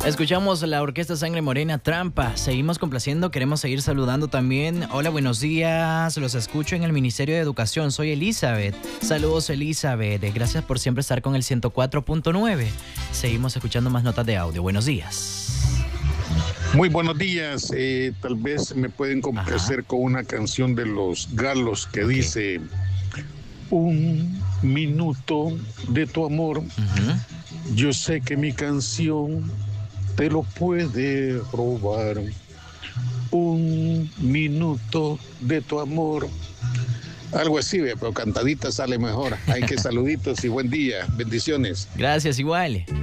Escuchamos la Orquesta Sangre Morena, Trampa. Seguimos complaciendo, queremos seguir saludando también. Hola, buenos días, los escucho en el Ministerio de Educación. Soy Elizabeth. Saludos, Elizabeth. Gracias por siempre estar con el 104.9. Seguimos escuchando más notas de audio. Buenos días. Muy buenos días. Tal vez me pueden complacer con una canción de Los Galos que dice: un minuto de tu amor. Yo sé que mi canción te lo puede robar. Un minuto de tu amor. Algo así, pero cantadita sale mejor. Hay que saluditos y buen día. Bendiciones. Gracias, igual.